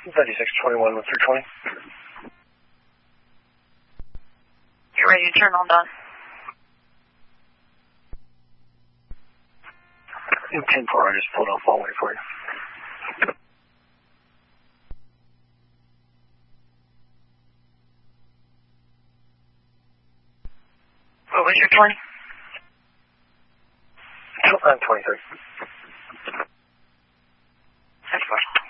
9621 with 320. Get ready to turn on done. 10-4, I just pulled off all the way for you. What was your 20? 23. 10-4.